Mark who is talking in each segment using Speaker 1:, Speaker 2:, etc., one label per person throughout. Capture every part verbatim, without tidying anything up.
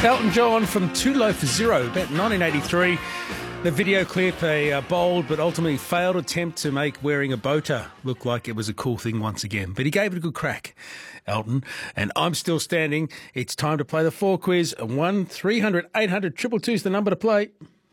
Speaker 1: Elton John from Too Low for Zero, about nineteen eighty-three. The video clip, a uh, bold but ultimately failed attempt to make wearing a boater look like it was a cool thing once again. But he gave it a good crack, Elton. And I'm still standing. It's time to play the four quiz. one three hundred eight hundred two two two is the number to play.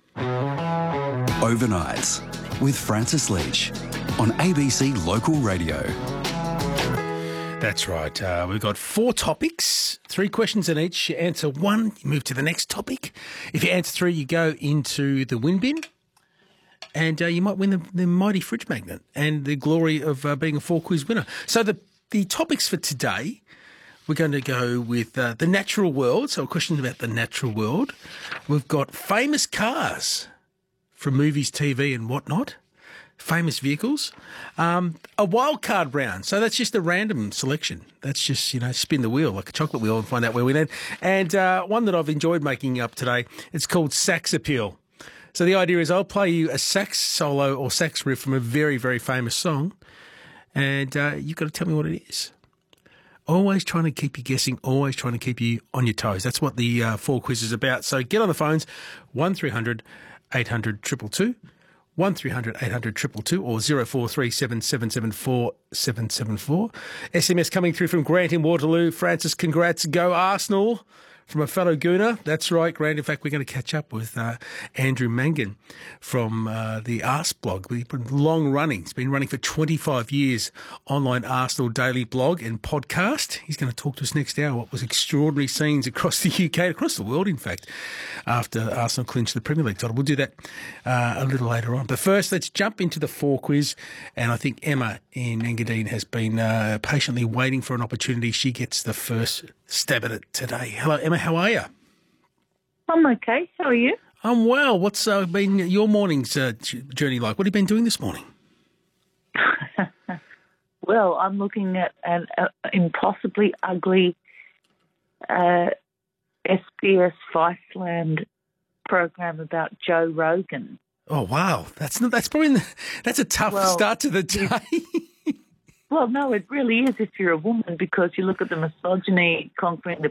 Speaker 2: Overnights with Francis Leach on A B C Local Radio.
Speaker 1: That's right. Uh, we've got four topics, three questions in each. You answer one, you move to the next topic. If you answer three, you go into the win bin, and uh, you might win the, the mighty fridge magnet and the glory of uh, being a four-quiz winner. So the, the topics for today, we're going to go with uh, the natural world, so questions about the natural world. We've got famous cars from movies, T V and whatnot. Famous vehicles, um, a wild card round. So that's just a random selection. That's just, you know, spin the wheel like a chocolate wheel and find out where we land. And uh, one that I've enjoyed making up today, it's called Sax Appeal. So the idea is I'll play you a sax solo or sax riff from a very, very famous song, and uh, you've got to tell me what it is. Always trying to keep you guessing, always trying to keep you on your toes. That's what the uh, four quiz is about. So get on the phones, one three hundred eight hundred two two two. one three hundred eight hundred two two two or zero four three seven seven seven four seven seven four. S M S coming through from Grant in Waterloo. Francis, congrats. Go Arsenal. From a fellow Gooner. That's right, Grant. In fact, we're going to catch up with uh, Andrew Mangan from uh, the Arse blog. We've been long running. It's been running for twenty-five years. Online Arsenal daily blog and podcast. He's going to talk to us next hour. What was extraordinary scenes across the U K, across the world, in fact, after Arsenal clinched the Premier League title. We'll do that uh, a little later on. But first, let's jump into the four quiz. And I think Emma in Engadine has been uh, patiently waiting for an opportunity. She gets the first stab at it today. Hello, Emma. How are you?
Speaker 3: I'm okay. How are you?
Speaker 1: I'm well. What's uh, been your morning's uh, journey like? What have you been doing this morning?
Speaker 3: Well, I'm looking at an uh, impossibly ugly uh, S B S Viceland program about Joe Rogan.
Speaker 1: Oh wow, that's not, that's probably that's a tough
Speaker 3: well,
Speaker 1: start to the day.
Speaker 3: Well, no, it really is if you're a woman, because you look at the misogyny conquering the